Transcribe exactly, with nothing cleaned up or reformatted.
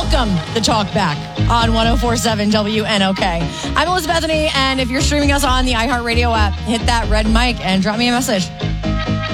welcome the talk back on one oh four point seven W N O K. I'm Elizabeth Bethany, and if you're streaming us on the iHeartRadio app, hit that red mic and drop me a message.